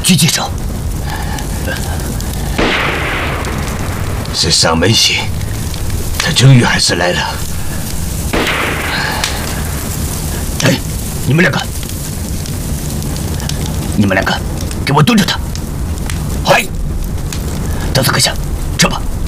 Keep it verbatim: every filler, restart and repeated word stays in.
狙击手。 是上门信，他终于还是来了。 哎，你们两个，你们两个，给我蹲着他！嗨，德斯阁下，撤吧。